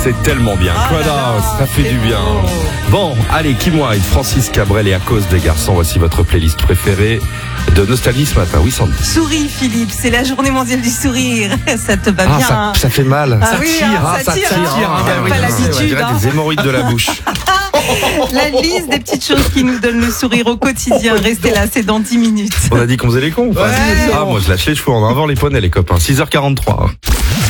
C'est tellement bien. Voilà, ça fait du bien. Bon, allez, Kim Wilde, Francis Cabrel et À cause des garçons, voici votre playlist préférée de Nostalgie ce matin. Oui, Sandy. Souris, Philippe, c'est la journée mondiale du sourire. Ça te va bien. Ça fait mal. Ah oui, ça tire. T'as pas l'habitude. des hémorroïdes de la bouche. La liste des petites choses qui nous donnent le sourire au quotidien. Restez là, c'est dans 10 minutes. On a dit qu'on faisait les cons ou pas? Ouais. Moi je lâche les cheveux en avant les poneys les copains. 6h43.